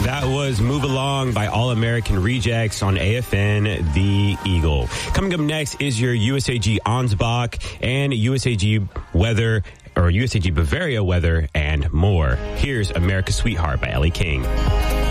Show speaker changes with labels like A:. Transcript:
A: That was Move Along by All American Rejects on AFN The Eagle. Coming up next is your USAG Ansbach and USAG weather, or USAG Bavaria weather, and more. Here's America's Sweetheart by Ellie King.